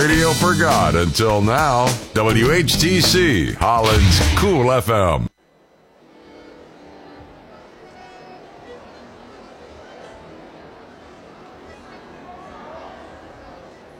Radio for God until now. WHTC, Holland's Cool FM.